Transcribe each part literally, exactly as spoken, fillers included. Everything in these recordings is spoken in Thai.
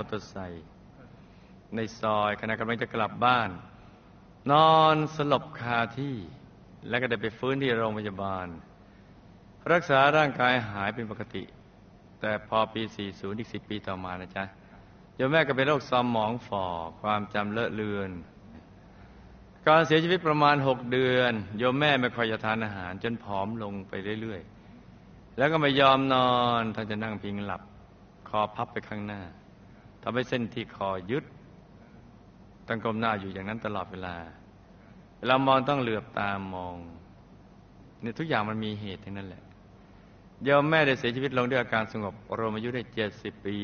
ตอร์ไซค์ในซอยขณะกำลังจะกลับบ้านนอนสลบคาที่แล้วก็ได้ไปฟื้นที่โรงพยาบาลรักษาร่างกายหายเป็นปกติแต่พอปีสี่สิบอีกสิบปีต่อมานะจ๊ะโยมแม่ก็เป็นโรคสมองฝ่อความจำเลอะเลือนการเสียชีวิตประมาณหกเดือนโยมแม่ไม่ค่อยจะทานอาหารจนผอมลงไปเรื่อยๆแล้วก็ไม่ยอมนอนท่านจะนั่งพิงหลับคอพับไปข้างหน้าทำให้เส้นที่คอยึดตั้งก้มหน้าอยู่อย่างนั้นตลอดเวลาเวลามองต้องเหลือบตามองเนี่ยทุกอย่างมันมีเหตุทั้งนั้นแหละโยมแม่ได้เสียชีวิตลงด้วยอาการสงบรวมอายุได้เจ็ดสิบปี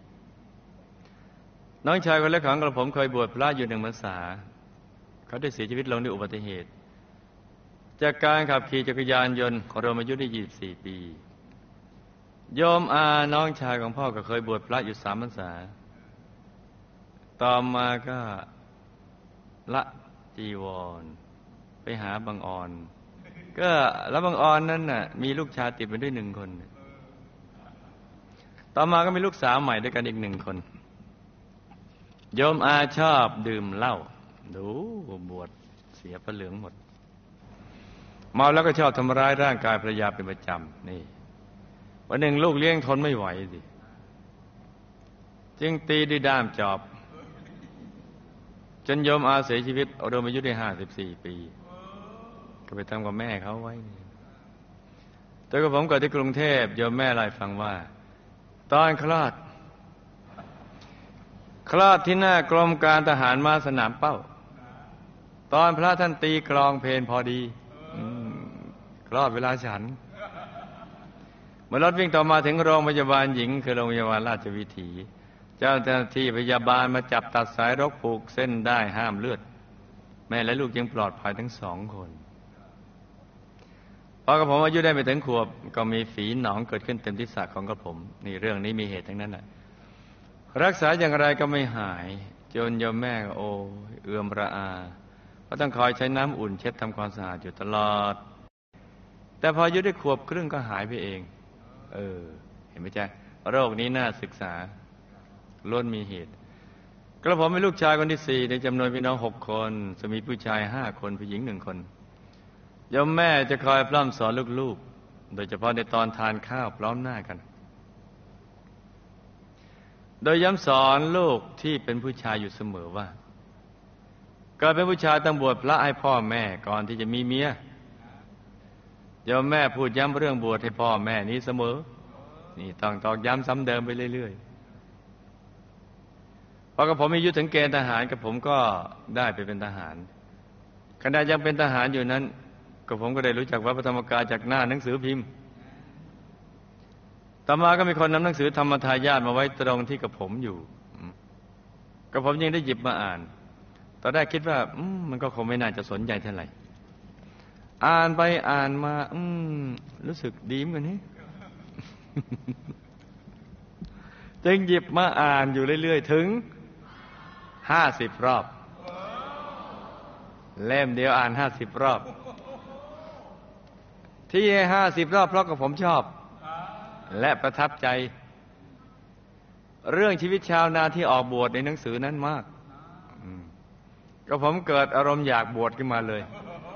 น้องชายคนเล็กของกระผมเคยบวชพระอยู่หนึ่งพรรษาเขาได้เสียชีวิตลงด้วยอุบัติเหตุจากการขับขี่จักรยานยนต์รวมอายุได้ยี่สิบสี่ปีโยมอาน้องชายของพ่อก็เคยบวชพระอยู่สามพรรษาต่อมาก็ละจีวรไปหาบางออนก็แล้วบางออนนั้นน่ะมีลูกชายติดมาด้วยหนึ่งคนต่อมาก็มีลูกสาวใหม่ด้วยกันอีกหนึ่งคนโยมอาชอบดื่มเหล้าดูบวชเสียพระเหลืองหมดเมาแล้วก็ชอบทำร้ายร่างกายภรรยาเป็นประจำนี่วันหนึ่งลูกเลี้ยงทนไม่ไหวสิจึงตีด้วยด้ามจอบจนโยมอาเสียชีวิตรวมอายุได้ห้าสิบสี่ปีก็ไปทำกับแม่เขาไว้แต่กับผมเกิดที่กรุงเทพโยมแม่เล่าให้ฟังว่าตอนคลอดคลอดที่หน้ากรมการทหารม้าสนามเป้าตอนพระท่านตีกลองเพลพอดีคลอดเวลาฉันเมื่อรถวิ่งต่อมาถึงโรงพยาบาลหญิงคือโรงพยาบาลราชวิถีเจ้าหน้าที่พยาบาลมาจับตัดสายรกผูกเส้นได้ห้ามเลือดแม่และลูกยังปลอดภัยทั้งสองคนพอกระผมอายุได้ไปถึงขวบก็มีฝีหนองเกิดขึ้นเต็มที่ศีรษะของกระผมนี่เรื่องนี้มีเหตุทั้งนั้นแหละรักษาอย่างไรก็ไม่หายจนโยมแม่ก็โอ้เอื้อมระอาก็ต้องคอยใช้น้ำอุ่นเช็ดทำความสะอาดอยู่ตลอดแต่พออายุได้ขวบครึ่งก็หายไปเองเออเห็นไหมจ๊ะโรคนี้น่าศึกษาล้วนมีเหตุกระผมเป็นลูกชายคนที่สี่ในจำนวนพี่น้องหกคนจะมีผู้ชายห้าคนผู้หญิงหนึ่งคนโยมแม่จะคอยปล้ำสอนลูกๆโดยเฉพาะในตอนทานข้าวพร้อมหน้ากันโดยย้ำสอนลูกที่เป็นผู้ชายอยู่เสมอว่าเกิดเป็นผู้ชายต้องบวชพระให้พ่อแม่ก่อนที่จะมีเมียโยมแม่พูดย้ำเรื่องบวชให้พ่อแม่นี้เสมอนี่ต้องตอกย้ำซ้ำเดิมไปเรื่อยๆพอกับผมมีอายุถึงเกณฑ์ทหารกับผมก็ได้ไปเป็นทหารขณะยังเป็นทหารอยู่นั้นกับผมก็ได้รู้จักวัดพระธรรมกายจากหน้าหนังสือพิมพ์ต่อมาก็มีคนนำหนังสือธรรมทายาทมาไว้ตรงที่กับผมอยู่กับผมยังได้หยิบมาอ่านตอนแรกคิดว่าอืมมันก็คงไม่น่าจะสนใจเท่าไหร่อ่านไปอ่านมาอืมรู้สึกดีเหมือนกันนี่ จึงหยิบมาอ่านอยู่เรื่อยๆถึงห้าสิบรอบเล่มเดียวอ่านห้าสิบรอบที่ห้าสิบรอบเพราะกับผมชอบและประทับใจเรื่องชีวิตชาวนาที่ออกบวชในหนังสือนั้นมากก็ผมเกิดอารมณ์อยากบวชขึ้นมาเลย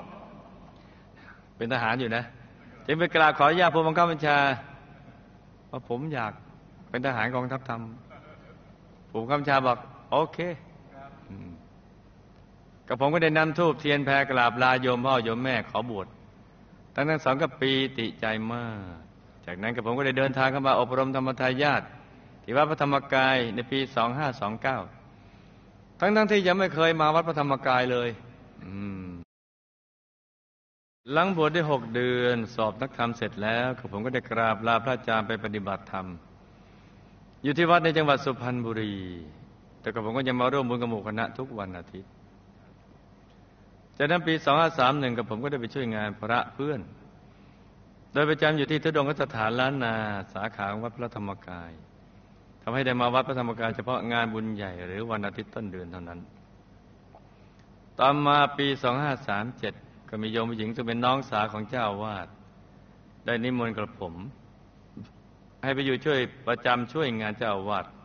เป็นทหารอยู่นะจึงไปกราบขออนุญาตผู้บังคับบัญชาว่าผมอยากเป็นทหารกองทัพธรรมผู้บังคับบัญชาบอกโอเคกับผมก็ได้นำธูปเทียนแพรกราบลาโยมพ่อโยมแม่ขอบวชทั้งทั้งสองก็ปีติใจมากจากนั้นกับผมก็ได้เดินทางเข้ามาอบรมธรรมทายาทที่วัดพระธรรมกายในปีสองห้าสองเก้าทั้งทั้งที่ยังไม่เคยมาวัดพระธรรมกายเลยหลังบวชได้หกเดือนสอบนักธรรมเสร็จแล้วกับผมก็ได้กราบลาพระอาจารย์ไปปฏิบัติธรรมอยู่ที่วัดในจังหวัดสุพรรณบุรีแต่กับผมก็ยังมาร่วมบุญกับหมู่คณะทุกวันอาทิตย์จากนั้นปีสองห้าสามหนึ่งกับผมก็ได้ไปช่วยงานพระเพื่อนโดยประจำอยู่ที่ทุดงคสถานล้านนาสาขาของวัดพระธรรมกายทำให้ได้มาวัดพระธรรมกายเฉพาะงานบุญใหญ่หรือวันอาทิตย์ต้นเดือนเท่านั้นต่อมาปีสองห้าสามเจ็ดก็มีโยมผู้หญิงซึ่งเป็นน้องสาวของเจ้าวาดได้นิมนต์กับผมให้ไปอยู่ช่วยประจำช่วยงานเจ้าวาด